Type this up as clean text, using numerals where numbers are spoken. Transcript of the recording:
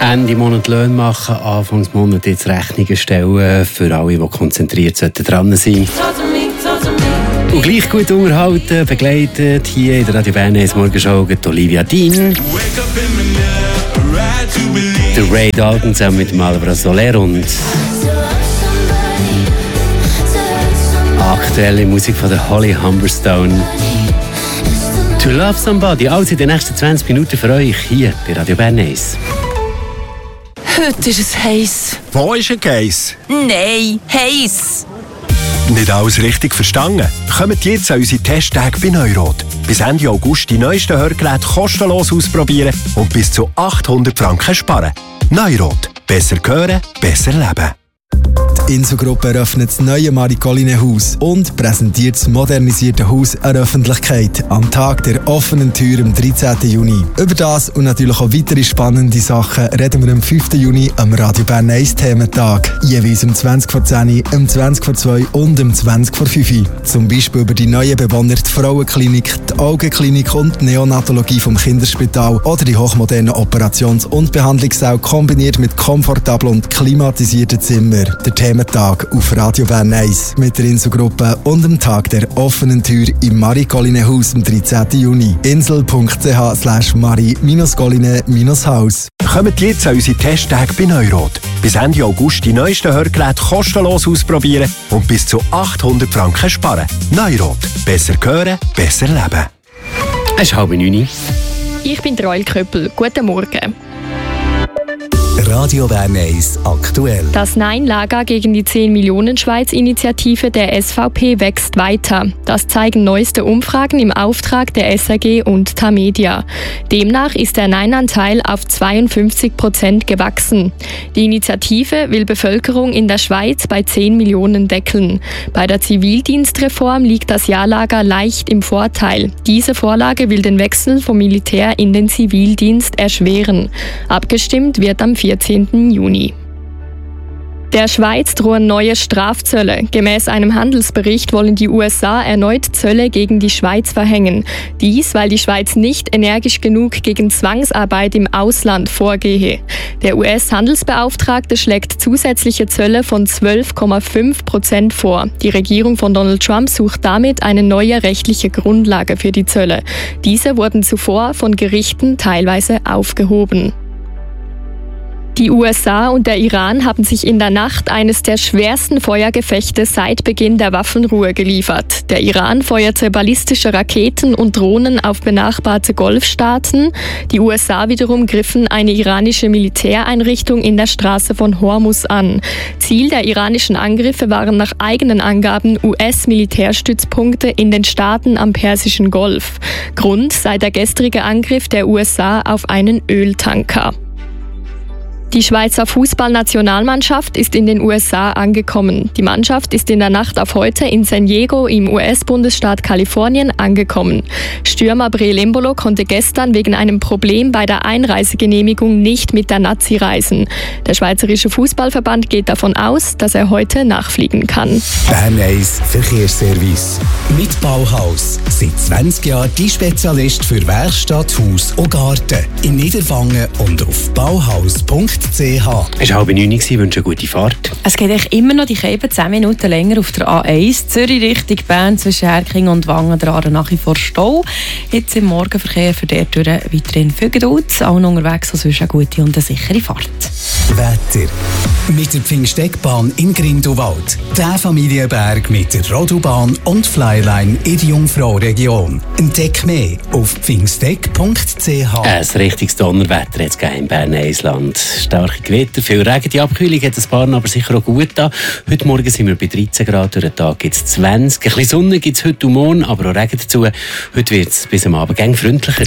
Ende Monat Löhne machen, Anfangsmonat jetzt Rechnungen stellen, für alle, die konzentriert dran sein sollten. Und gleich gut unterhalten, begleitet hier in der Radio Bern Morgenschau Olivia Dean, der Ray Dalton zusammen mit Malvera Soler und aktuelle Musik von der Holly Humberstone. To Love Somebody, alles in den nächsten 20 Minuten für euch hier bei Radio Bern. Heute ist es heiß. Wo ist es heiß? Nein, heiß. Nicht alles richtig verstanden? Kommt jetzt an unsere Testtage bei Neurot. Bis Ende August die neuesten Hörgeräte kostenlos ausprobieren und bis zu 800 Franken sparen. Neurot. Besser hören, besser leben. Die Inso-Gruppe eröffnet das neue Marie-Colline-Haus und präsentiert das modernisierte Haus an der Öffentlichkeit am Tag der offenen Tür am 13. Juni. Über das und natürlich auch weitere spannende Sachen reden wir am 5. Juni am Radio Bern 1 Thementag. Jeweils um 20 vor 10, um 20 vor 2 und um 20 vor 5. Zum Beispiel über die neuen Bewohner, die Frauenklinik, die Augenklinik und die Neonatologie vom Kinderspital oder die hochmodernen Operations- und Behandlungssäle kombiniert mit komfortablen und klimatisierten Zimmern. Der Thementag auf Radio Bern 1 mit der Inso-Gruppe und am Tag der offenen Tür im Marie-Colline-Haus am 13. Juni. insel.ch/marie-colline-haus. Kommt jetzt an unsere Testtage bei Neurot. Bis Ende August die neuesten Hörgeräte kostenlos ausprobieren und bis zu 800 Franken sparen. Neurot. Besser hören, besser leben. Es ist 8:30. Ich bin Roel Köppel. Guten Morgen. Radio Bern 1 aktuell. Das Nein-Lager gegen die 10-Millionen-Schweiz-Initiative der SVP wächst weiter. Das zeigen neueste Umfragen im Auftrag der SRG und Tamedia. Demnach ist der Nein-Anteil auf 52% gewachsen. Die Initiative will Bevölkerung in der Schweiz bei 10 Millionen deckeln. Bei der Zivildienstreform liegt das Ja-Lager leicht im Vorteil. Diese Vorlage will den Wechsel vom Militär in den Zivildienst erschweren. Abgestimmt wird am 14. Juni. Der Schweiz drohen neue Strafzölle. Gemäß einem Handelsbericht wollen die USA erneut Zölle gegen die Schweiz verhängen. Dies, weil die Schweiz nicht energisch genug gegen Zwangsarbeit im Ausland vorgehe. Der US-Handelsbeauftragte schlägt zusätzliche Zölle von 12,5% vor. Die Regierung von Donald Trump sucht damit eine neue rechtliche Grundlage für die Zölle. Diese wurden zuvor von Gerichten teilweise aufgehoben. Die USA und der Iran haben sich in der Nacht eines der schwersten Feuergefechte seit Beginn der Waffenruhe geliefert. Der Iran feuerte ballistische Raketen und Drohnen auf benachbarte Golfstaaten. Die USA wiederum griffen eine iranische Militäreinrichtung in der Straße von Hormuz an. Ziel der iranischen Angriffe waren nach eigenen Angaben US-Militärstützpunkte in den Staaten am Persischen Golf. Grund sei der gestrige Angriff der USA auf einen Öltanker. Die Schweizer Fußballnationalmannschaft ist in den USA angekommen. Die Mannschaft ist in der Nacht auf heute in San Diego im US-Bundesstaat Kalifornien angekommen. Stürmer Breel Embolo konnte gestern wegen einem Problem bei der Einreisegenehmigung nicht mit der Nazi reisen. Der Schweizerische Fußballverband geht davon aus, dass er heute nachfliegen kann. Bern 1 Verkehrsservice. Mit Bauhaus. Seit 20 Jahren die Spezialist für Werkstatt, Haus und Garten. In Niederwangen und auf bauhaus.ch. Es war 8:30, ich wünsche eine gute Fahrt. Es geht echt immer noch die Käbe 10 Minuten länger auf der A1. Zürich Richtung Bern zwischen Herking und Wangen dran nach wie vor Stau. Jetzt im Morgenverkehr für dort weiterhin viel Geduld. Allen unterwegs also eine gute und eine sichere Fahrt. Wetter. Mit der Pfingsteckbahn in Grindelwald. Der Familienberg mit der Rodobahn und Flyline in der Jungfrau-Region. Entdeck mehr auf pfingsteck.ch. Ein richtiges Donnerwetter jetzt im Bern-Eisland. Starke Gewitter, viel Regen. Die Abkühlung hat ein paar aber sicher auch gut da. Heute Morgen sind wir bei 13 Grad, durch den Tag gibt es 20. Ein bisschen Sonne gibt es heute und morgen, aber auch Regen dazu. Heute wird es bis am Abend freundlicher.